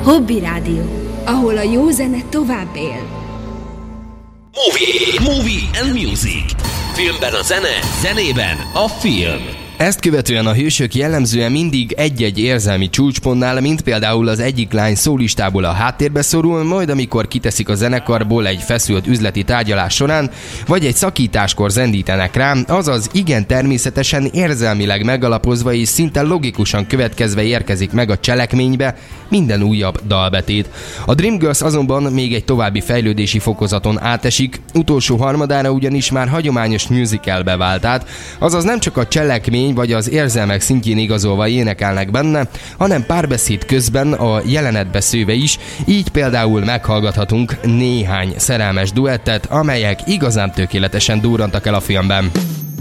Hobby Rádió, ahol a jó zene tovább él. Movie and Music. Filmben a zene, zenében a film. Ezt követően a hősök jellemzően mindig egy-egy érzelmi csúcspontnál, mint például az egyik lány szólistából a háttérbe szorul, majd amikor kiteszik a zenekarból egy feszült üzleti tárgyalás során, vagy egy szakításkor zendítenek rá, azaz igen természetesen érzelmileg megalapozva és szinte logikusan következve érkezik meg a cselekménybe minden újabb dalbetét. A Dreamgirls azonban még egy további fejlődési fokozaton átesik, utolsó harmadára ugyanis már hagyományos musicalbe vált át, azaz nem csak a cselekmény vagy az érzelmek szintjén igazolva énekelnek benne, hanem párbeszéd közben a jelenetbe szőve is, így például meghallgathatunk néhány szerelmes duettet, amelyek igazán tökéletesen durrantak el a filmben.